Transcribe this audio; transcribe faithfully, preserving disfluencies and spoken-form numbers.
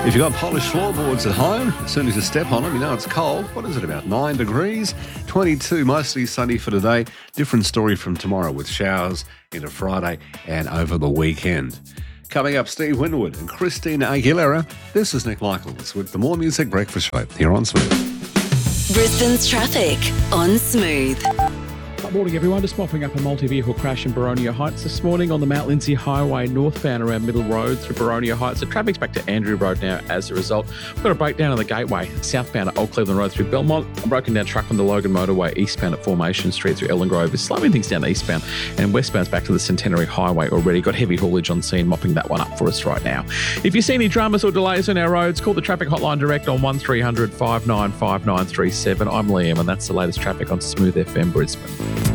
If you've got polished floorboards at home, as soon as you step on them, you know it's cold. What is it, about nine degrees? twenty-two, mostly sunny for today. Different story from tomorrow with showers into Friday and over the weekend. Coming up, Steve Winwood and Christina Aguilera. This is Nick Michaels with the More Music Breakfast Show here on Smooth. Brisbane's traffic on Smooth. Good morning, everyone. Just mopping up a multi-vehicle crash in Boronia Heights this morning on the Mount Lindsay Highway northbound around Middle Road through Boronia Heights. The traffic's back to Andrew Road now as a result. We've got a breakdown on the Gateway southbound at Old Cleveland Road through Belmont. A broken down truck on the Logan Motorway eastbound at Formation Street through Ellen Grove is slowing things down eastbound, and westbound's back to the Centenary Highway already. Got heavy haulage on scene, mopping that one up for us right now. If you see any dramas or delays on our roads, call the traffic hotline direct on one three hundred five nine five nine three seven. I'm Liam, and that's the latest traffic on Smooth F M Brisbane.